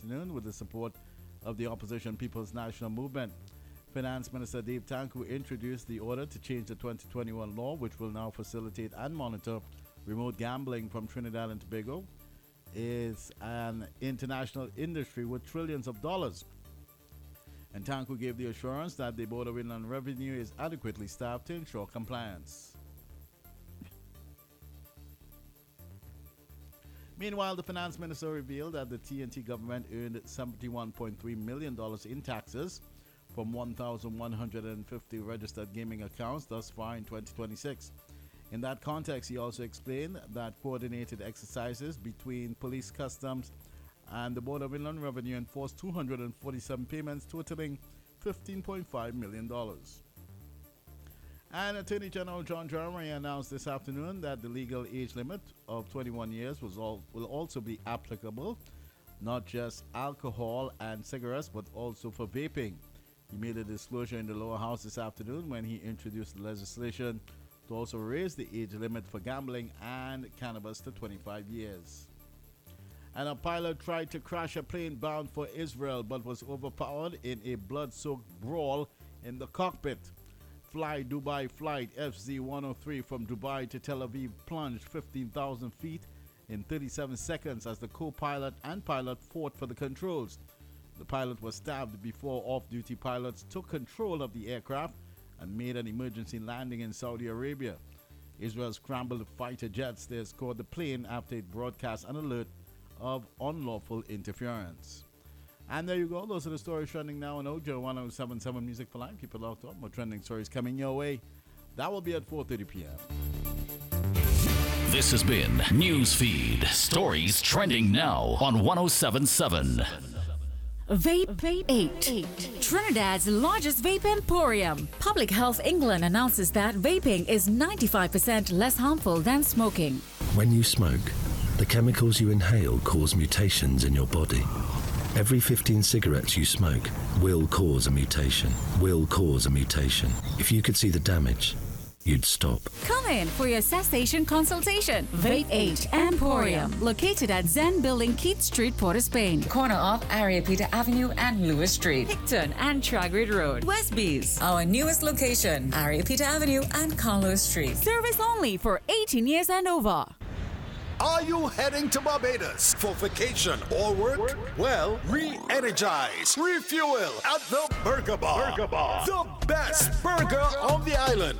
afternoon with the support of the Opposition People's National Movement. Finance Minister Dave Tanku introduced the order to change the 2021 law, which will now facilitate and monitor remote gambling from Trinidad and Tobago. Is an international industry with trillions of dollars. And Tanku gave the assurance that the Board of Inland Revenue is adequately staffed to ensure compliance. Meanwhile, the finance minister revealed that the TNT government earned $71.3 million in taxes from 1,150 registered gaming accounts thus far in 2026. In that context, he also explained that coordinated exercises between police, customs, and the Board of Inland Revenue enforced 247 payments totaling $15.5 million. And Attorney General John Jeremy announced this afternoon that the legal age limit of 21 years will also be applicable, not just alcohol and cigarettes, but also for vaping. He made a disclosure in the lower house this afternoon when he introduced the legislation to also raise the age limit for gambling and cannabis to 25 years. And a pilot tried to crash a plane bound for Israel but was overpowered in a blood-soaked brawl in the cockpit. Fly Dubai flight FZ-103 from Dubai to Tel Aviv plunged 15,000 feet in 37 seconds as the co-pilot and pilot fought for the controls. The pilot was stabbed before off-duty pilots took control of the aircraft and made an emergency landing in Saudi Arabia. Israel scrambled fighter jets to escort the plane after it broadcast an alert of unlawful interference. And there you go. Those are the stories trending now on Ojo 1077 Music for Life. Keep it locked up. More trending stories coming your way. That will be at 4:30 p.m. This has been Newsfeed. Stories trending now on 1077. Vape 8. Trinidad's largest vape emporium. Public Health England announces that vaping is 95% less harmful than smoking. When you smoke, the chemicals you inhale cause mutations in your body. Every 15 cigarettes you smoke will cause a mutation. If you could see the damage, you'd stop. Come in for your cessation consultation. Vape 8 Emporium, located at Zen Building, Keith Street, Port of Spain. Corner of Ariapita Avenue and Lewis Street. Hickton and Tragrid Road. Westbees. Our newest location, Ariapita Avenue and Carlos Street. Service only for 18 years and over. Are you heading to Barbados for vacation or work? Well, re-energize, refuel at the Burger Bar. The best burger on the island.